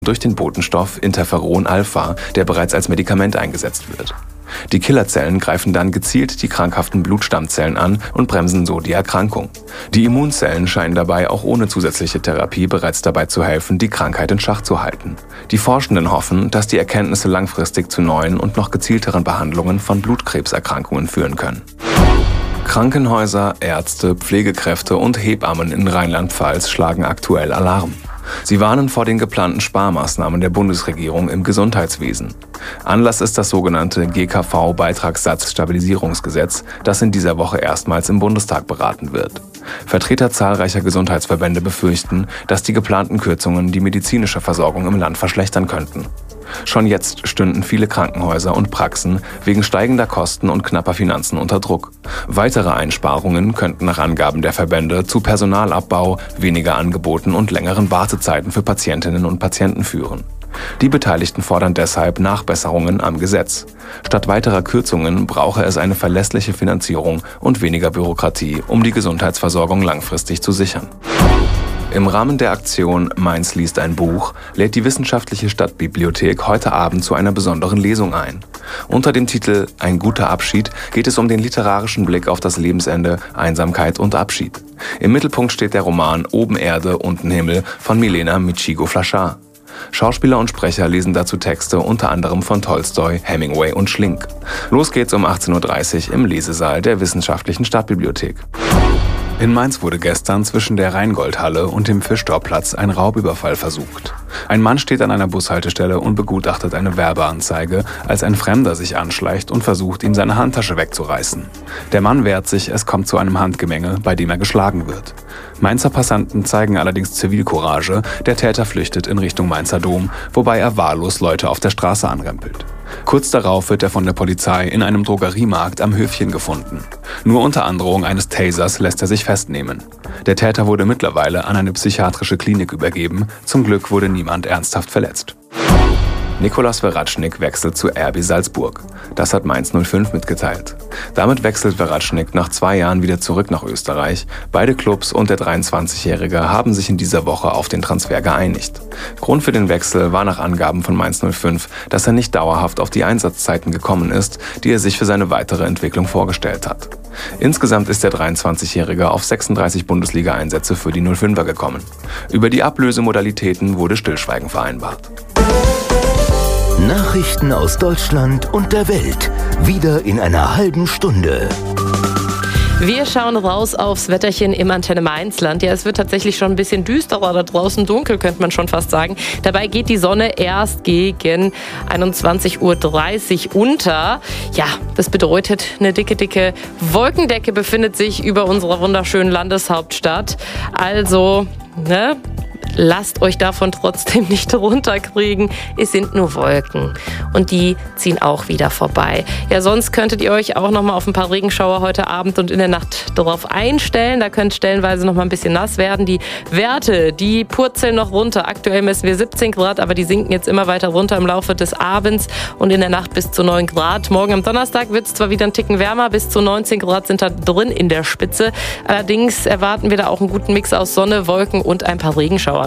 durch den Botenstoff Interferon-Alpha, der bereits als Medikament eingesetzt wird. Die Killerzellen greifen dann gezielt die krankhaften Blutstammzellen an und bremsen so die Erkrankung. Die Immunzellen scheinen dabei auch ohne zusätzliche Therapie bereits dabei zu helfen, die Krankheit in Schach zu halten. Die Forschenden hoffen, dass die Erkenntnisse langfristig zu neuen und noch gezielteren Behandlungen von Blutkrebserkrankungen führen können. Krankenhäuser, Ärzte, Pflegekräfte und Hebammen in Rheinland-Pfalz schlagen aktuell Alarm. Sie warnen vor den geplanten Sparmaßnahmen der Bundesregierung im Gesundheitswesen. Anlass ist das sogenannte GKV-Beitragssatzstabilisierungsgesetz, das in dieser Woche erstmals im Bundestag beraten wird. Vertreter zahlreicher Gesundheitsverbände befürchten, dass die geplanten Kürzungen die medizinische Versorgung im Land verschlechtern könnten. Schon jetzt stünden viele Krankenhäuser und Praxen wegen steigender Kosten und knapper Finanzen unter Druck. Weitere Einsparungen könnten nach Angaben der Verbände zu Personalabbau, weniger Angeboten und längeren Wartezeiten für Patientinnen und Patienten führen. Die Beteiligten fordern deshalb Nachbesserungen am Gesetz. Statt weiterer Kürzungen brauche es eine verlässliche Finanzierung und weniger Bürokratie, um die Gesundheitsversorgung langfristig zu sichern. Im Rahmen der Aktion Mainz liest ein Buch lädt die Wissenschaftliche Stadtbibliothek heute Abend zu einer besonderen Lesung ein. Unter dem Titel Ein guter Abschied geht es um den literarischen Blick auf das Lebensende, Einsamkeit und Abschied. Im Mittelpunkt steht der Roman Oben Erde, unten Himmel von Milena Michigo-Flaschar. Schauspieler und Sprecher lesen dazu Texte unter anderem von Tolstoi, Hemingway und Schlink. Los geht's um 18:30 Uhr im Lesesaal der Wissenschaftlichen Stadtbibliothek. In Mainz wurde gestern zwischen der Rheingoldhalle und dem Fischtorplatz ein Raubüberfall versucht. Ein Mann steht an einer Bushaltestelle und begutachtet eine Werbeanzeige, als ein Fremder sich anschleicht und versucht, ihm seine Handtasche wegzureißen. Der Mann wehrt sich, es kommt zu einem Handgemenge, bei dem er geschlagen wird. Mainzer Passanten zeigen allerdings Zivilcourage, der Täter flüchtet in Richtung Mainzer Dom, wobei er wahllos Leute auf der Straße anrempelt. Kurz darauf wird er von der Polizei in einem Drogeriemarkt am Höfchen gefunden. Nur unter Androhung eines Tasers lässt er sich festnehmen. Der Täter wurde mittlerweile an eine psychiatrische Klinik übergeben. Zum Glück wurde niemand ernsthaft verletzt. Nicolas Veratsnik wechselt zu RB Salzburg. Das hat Mainz 05 mitgeteilt. Damit wechselt Veratsnik nach 2 Jahren wieder zurück nach Österreich. Beide Clubs und der 23-Jährige haben sich in dieser Woche auf den Transfer geeinigt. Grund für den Wechsel war nach Angaben von Mainz 05, dass er nicht dauerhaft auf die Einsatzzeiten gekommen ist, die er sich für seine weitere Entwicklung vorgestellt hat. Insgesamt ist der 23-Jährige auf 36 Bundesliga-Einsätze für die 05er gekommen. Über die Ablösemodalitäten wurde Stillschweigen vereinbart. Nachrichten aus Deutschland und der Welt. Wieder in einer halben Stunde. Wir schauen raus aufs Wetterchen im Antenne Mainzland. Ja, es wird tatsächlich schon ein bisschen düsterer da draußen, dunkel könnte man schon fast sagen. Dabei geht die Sonne erst gegen 21:30 Uhr unter. Ja, das bedeutet, eine dicke Wolkendecke befindet sich über unserer wunderschönen Landeshauptstadt. Also, lasst euch davon trotzdem nicht runterkriegen. Es sind nur Wolken und die ziehen auch wieder vorbei. Ja, sonst könntet ihr euch auch noch mal auf ein paar Regenschauer heute Abend und in der Nacht darauf einstellen. Da könnte stellenweise noch mal ein bisschen nass werden. Die Werte, die purzeln noch runter. Aktuell messen wir 17 Grad, aber die sinken jetzt immer weiter runter im Laufe des Abends und in der Nacht bis zu 9 Grad. Morgen am Donnerstag wird es zwar wieder ein Ticken wärmer, bis zu 19 Grad sind da drin in der Spitze. Allerdings erwarten wir da auch einen guten Mix aus Sonne, Wolken und ein paar Regenschauer.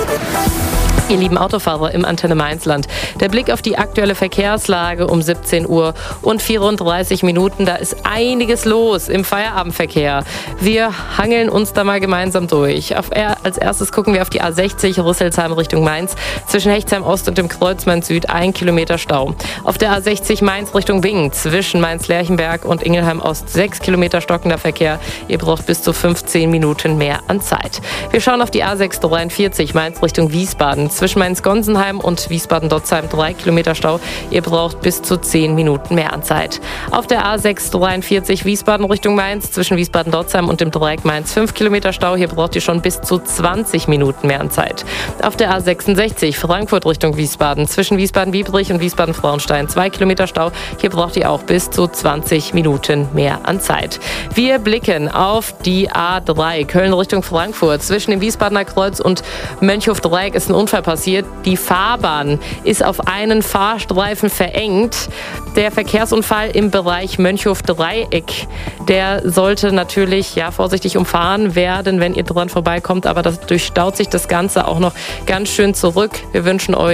Ihr lieben Autofahrer im Antenne Mainzland, der Blick auf die aktuelle Verkehrslage um 17 Uhr und 34 Minuten. Da ist einiges los im Feierabendverkehr. Wir hangeln uns da mal gemeinsam durch. Als erstes gucken wir auf die A60 Rüsselsheim Richtung Mainz. Zwischen Hechtsheim Ost und dem Kreuz Mainz Süd 1 Kilometer Stau. Auf der A60 Mainz Richtung Bingen zwischen Mainz-Lerchenberg und Ingelheim Ost 6 Kilometer stockender Verkehr. Ihr braucht bis zu 15 Minuten mehr an Zeit. Wir schauen auf die A643 Mainz Richtung Wiesbaden. Zwischen Mainz-Gonsenheim und Wiesbaden-Dotzheim 3 Kilometer Stau. Ihr braucht bis zu 10 Minuten mehr an Zeit. Auf der A643 Wiesbaden Richtung Mainz zwischen Wiesbaden-Dotzheim und dem Dreieck Mainz 5 Kilometer Stau. Hier braucht ihr schon bis zu 20 Minuten mehr an Zeit. Auf der A66 Frankfurt Richtung Wiesbaden zwischen Wiesbaden-Biebrich und Wiesbaden-Frauenstein 2 Kilometer Stau. Hier braucht ihr auch bis zu 20 Minuten mehr an Zeit. Wir blicken auf die A3 Köln Richtung Frankfurt. Zwischen dem Wiesbadener Kreuz und Mönchhof-Dreieck ist ein Unfall passiert. Die Fahrbahn ist auf einen Fahrstreifen verengt. Der Verkehrsunfall im Bereich Mönchhof-Dreieck, der sollte natürlich vorsichtig umfahren werden, wenn ihr dran vorbeikommt. Aber das durchstaut sich das Ganze auch noch ganz schön zurück. Wir wünschen euch